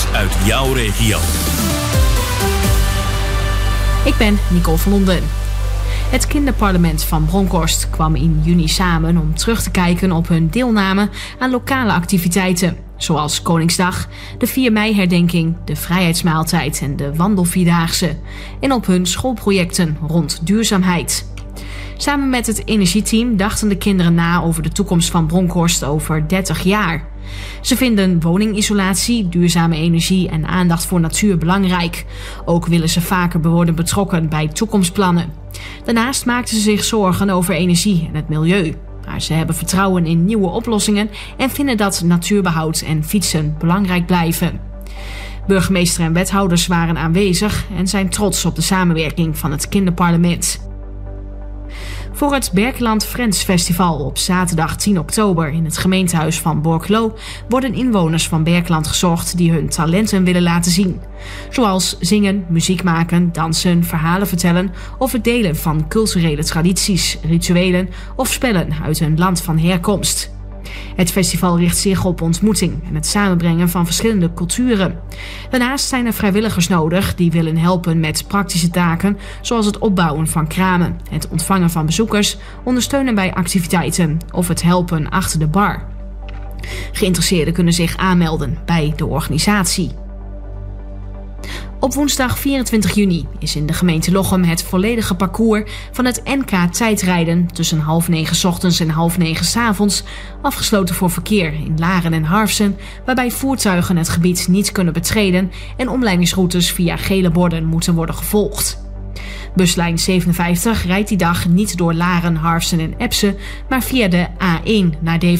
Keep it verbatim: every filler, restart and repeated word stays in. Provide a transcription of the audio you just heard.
nieuws uit jouw regio. Ik ben Nicole van Londen. Het kinderparlement van Bronkhorst kwam in juni samen om terug te kijken op hun deelname aan lokale activiteiten. Zoals Koningsdag, de vier mei-herdenking, de Vrijheidsmaaltijd en de Wandelvierdaagse. En op hun schoolprojecten rond duurzaamheid. Samen met het energieteam dachten de kinderen na over de toekomst van Bronkhorst over dertig jaar. Ze vinden woningisolatie, duurzame energie en aandacht voor natuur belangrijk. Ook willen ze vaker worden betrokken bij toekomstplannen. Daarnaast maakten ze zich zorgen over energie en het milieu. Maar ze hebben vertrouwen in nieuwe oplossingen en vinden dat natuurbehoud en fietsen belangrijk blijven. Burgemeester en wethouders waren aanwezig en zijn trots op de samenwerking van het kinderparlement. Voor het Berkeland Friends Festival op zaterdag tien oktober in het gemeentehuis van Borculo worden inwoners van Berkeland gezocht die hun talenten willen laten zien. Zoals zingen, muziek maken, dansen, verhalen vertellen of het delen van culturele tradities, rituelen of spellen uit hun land van herkomst. Het festival richt zich op ontmoeting en het samenbrengen van verschillende culturen. Daarnaast zijn er vrijwilligers nodig die willen helpen met praktische taken zoals het opbouwen van kramen, het ontvangen van bezoekers, ondersteunen bij activiteiten of het helpen achter de bar. Geïnteresseerden kunnen zich aanmelden bij de organisatie. Op woensdag vierentwintig juni is in de gemeente Lochem het volledige parcours van het N K tijdrijden tussen half negen 's ochtends en half negen 's avonds afgesloten voor verkeer in Laren en Harfsen, waarbij voertuigen het gebied niet kunnen betreden en omleidingsroutes via gele borden moeten worden gevolgd. Buslijn zevenenvijftig rijdt die dag niet door Laren, Harfsen en Epse, maar via de A één naar Deventer.